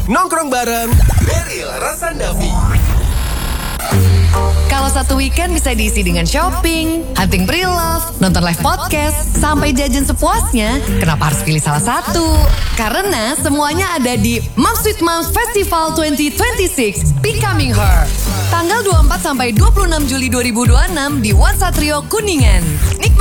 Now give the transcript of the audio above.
Nongkrong bareng Beril Rasandavi. Kalau satu weekend bisa diisi dengan shopping, hunting pre-love, nonton live podcast, sampai jajan sepuasnya, kenapa harus pilih salah satu? Karena semuanya ada di Moms with Moms Festival 2026 Becoming Her. Tanggal 24 sampai 26 Juli 2026 di One Satrio Kuningan. Nikmati